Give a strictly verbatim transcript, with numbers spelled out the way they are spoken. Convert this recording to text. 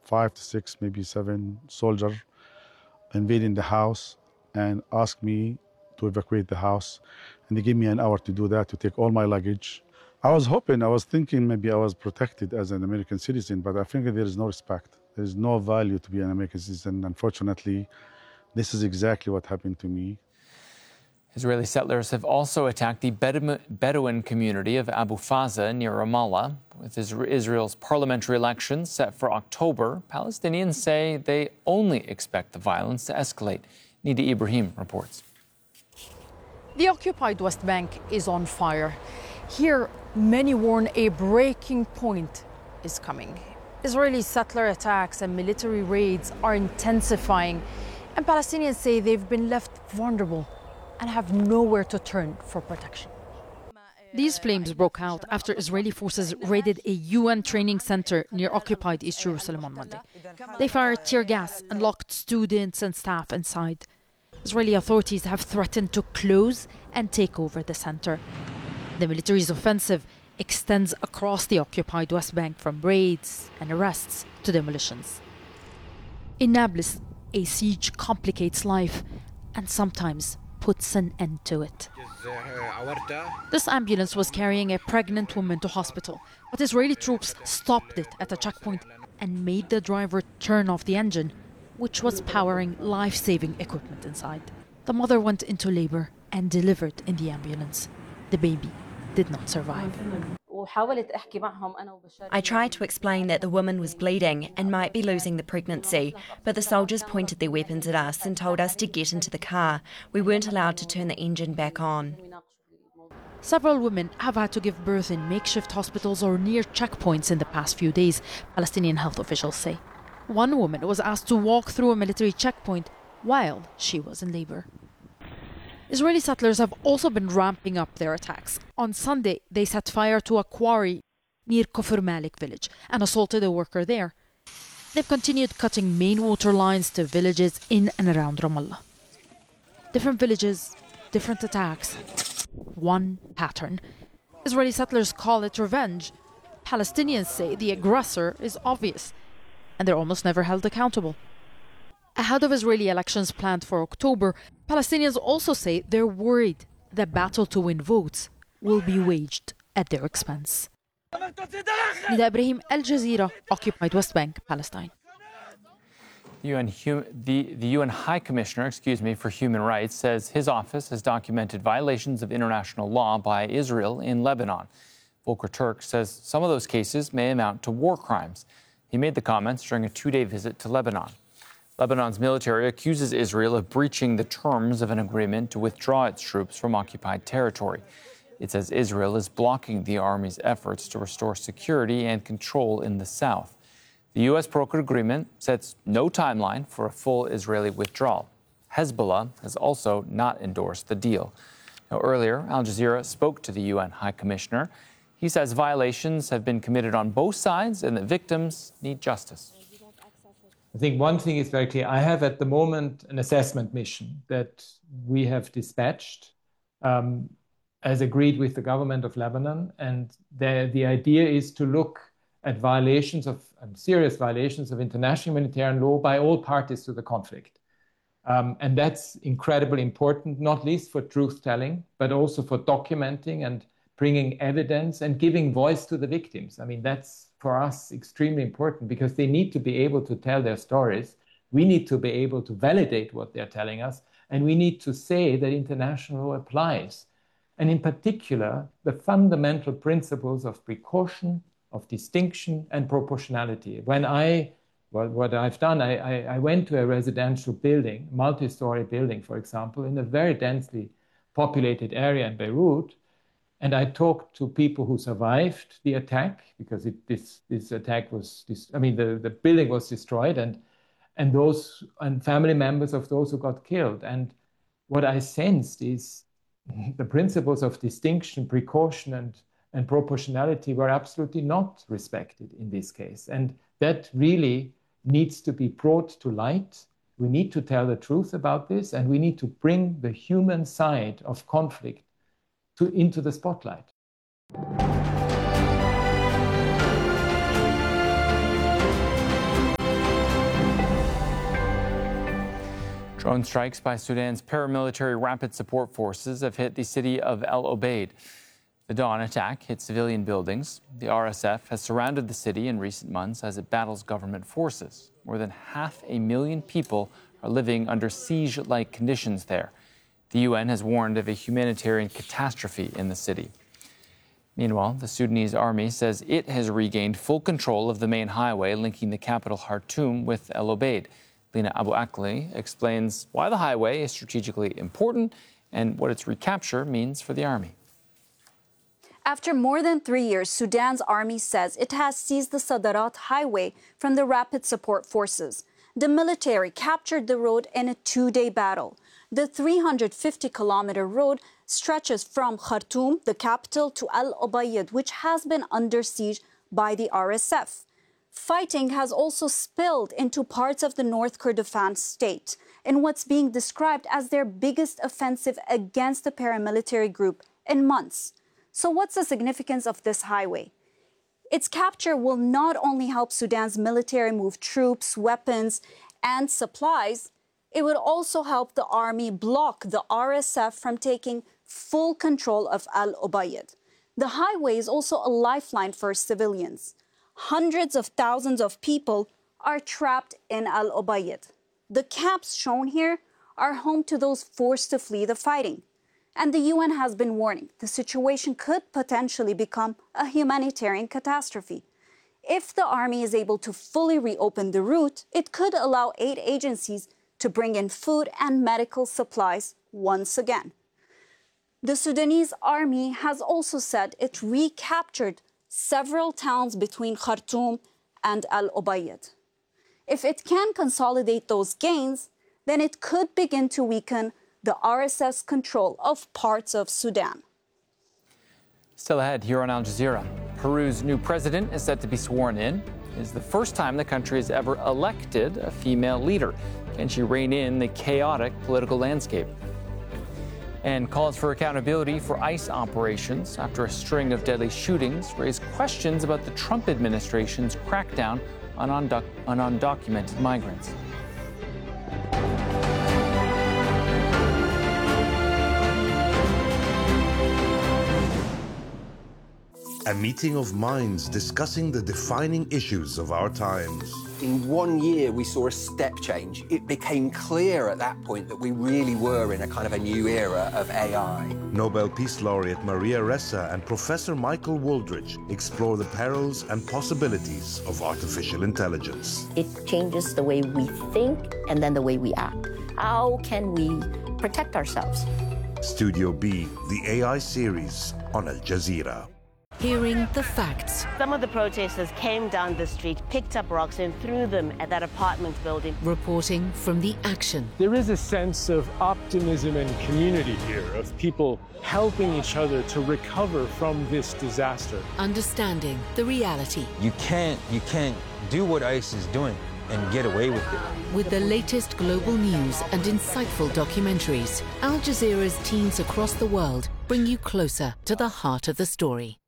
five to six, maybe seven soldiers invading the house and asked me to evacuate the house. And they gave me an hour to do that, to take all my luggage. I was hoping, I was thinking maybe I was protected as an American citizen, but I think there is no respect. There is no value to be an American citizen. Unfortunately, this is exactly what happened to me. Israeli settlers have also attacked the Bedouin community of Abu Faza near Ramallah. With Israel's parliamentary elections set for October, Palestinians say they only expect the violence to escalate. Nida Ibrahim reports. The occupied West Bank is on fire. Here, many warn a breaking point is coming. Israeli settler attacks and military raids are intensifying, and Palestinians say they've been left vulnerable and have nowhere to turn for protection. These flames broke out after Israeli forces raided a U N training center near occupied East Jerusalem on Monday. They fired tear gas and locked students and staff inside. Israeli authorities have threatened to close and take over the center. The military's offensive extends across the occupied West Bank, from raids and arrests to demolitions. In Nablus, a siege complicates life and sometimes puts an end to it. This ambulance was carrying a pregnant woman to hospital, but Israeli troops stopped it at a checkpoint and made the driver turn off the engine, which was powering life-saving equipment inside. The mother went into labor and delivered in the ambulance. The baby did not survive. I tried to explain that the woman was bleeding and might be losing the pregnancy, but the soldiers pointed their weapons at us and told us to get into the car. We weren't allowed to turn the engine back on. Several women have had to give birth in makeshift hospitals or near checkpoints in the past few days, Palestinian health officials say. One woman was asked to walk through a military checkpoint while she was in labor. Israeli settlers have also been ramping up their attacks. On Sunday, they set fire to a quarry near Kufr Malik village and assaulted a worker there. They've continued cutting main water lines to villages in and around Ramallah. Different villages, different attacks, one pattern. Israeli settlers call it revenge. Palestinians say the aggressor is obvious, and they're almost never held accountable. Ahead of Israeli elections planned for October, Palestinians also say they're worried the battle to win votes will be waged at their expense. Nida Ibrahim, Al Jazeera, occupied West Bank, Palestine. U N hum, the, the U N High Commissioner, excuse me, for Human Rights says his office has documented violations of international law by Israel in Lebanon. Volker Turk says some of those cases may amount to war crimes. He made the comments during a two-day visit to Lebanon. Lebanon's military accuses Israel of breaching the terms of an agreement to withdraw its troops from occupied territory. It says Israel is blocking the army's efforts to restore security and control in the south. The U S-brokered agreement sets no timeline for a full Israeli withdrawal. Hezbollah has also not endorsed the deal. Now, earlier, Al Jazeera spoke to the U N High Commissioner. He says violations have been committed on both sides and that victims need justice. I think one thing is very clear. I have at the moment an assessment mission that we have dispatched um, as agreed with the government of Lebanon. And the, the idea is to look at violations of um, serious violations of international humanitarian law by all parties to the conflict. Um, and that's incredibly important, not least for truth-telling, but also for documenting and bringing evidence and giving voice to the victims. I mean, that's for us extremely important because they need to be able to tell their stories. We need to be able to validate what they're telling us, and we need to say that international law applies. And in particular, the fundamental principles of precaution, of distinction, and proportionality. When I, well, what I've done, I, I, I went to a residential building, multi-story building, for example, in a very densely populated area in Beirut, and I talked to people who survived the attack, because it, this, this attack was, this, I mean, the, the building was destroyed, and, and those, and family members of those who got killed. And what I sensed is the principles of distinction, precaution, and, and proportionality were absolutely not respected in this case. And that really needs to be brought to light. We need to tell the truth about this, and we need to bring the human side of conflict To, into the spotlight. Drone strikes by Sudan's paramilitary rapid support forces have hit the city of El Obeid. The dawn attack hit civilian buildings. The R S F has surrounded the city in recent months as it battles government forces. More than half a million people are living under siege-like conditions there. The U N has warned of a humanitarian catastrophe in the city. Meanwhile, the Sudanese army says it has regained full control of the main highway linking the capital Khartoum with El Obeid. Lina Abu Akli explains why the highway is strategically important and what its recapture means for the army. After more than three years, Sudan's army says it has seized the Sadarat highway from the rapid support forces. The military captured the road in a two-day battle. The three hundred fifty kilometer road stretches from Khartoum, the capital, to El Obeid, which has been under siege by the R S F. Fighting has also spilled into parts of the North Kordofan state in what's being described as their biggest offensive against the paramilitary group in months. So what's the significance of this highway? Its capture will not only help Sudan's military move troops, weapons, and supplies, it would also help the army block the R S F from taking full control of El Obeid. The highway is also a lifeline for civilians. Hundreds of thousands of people are trapped in El Obeid. The camps shown here are home to those forced to flee the fighting. And the U N has been warning the situation could potentially become a humanitarian catastrophe. If the army is able to fully reopen the route, it could allow aid agencies to bring in food and medical supplies once again. The Sudanese army has also said it recaptured several towns between Khartoum and El Obeid. If it can consolidate those gains, then it could begin to weaken the R S F's control of parts of Sudan. Still ahead here on Al Jazeera, Peru's new president is set to be sworn in. It is the first time the country has ever elected a female leader. Can she rein in the chaotic political landscape? And calls for accountability for ICE operations after a string of deadly shootings raise questions about the Trump administration's crackdown on, undoc- on undocumented migrants. A meeting of minds discussing the defining issues of our times. In one year, we saw a step change. It became clear at that point that we really were in a kind of a new era of A I. Nobel Peace Laureate Maria Ressa and Professor Michael Wooldridge explore the perils and possibilities of artificial intelligence. It changes the way we think and then the way we act. How can we protect ourselves? Studio B, the A I series on Al Jazeera. Hearing the facts. Some of the protesters came down the street, picked up rocks and threw them at that apartment building. Reporting from the action. There is a sense of optimism and community here, of people helping each other to recover from this disaster. Understanding the reality. You can't, you can't do what ICE is doing and get away with it. With the latest global news and insightful documentaries, Al Jazeera's teams across the world bring you closer to the heart of the story.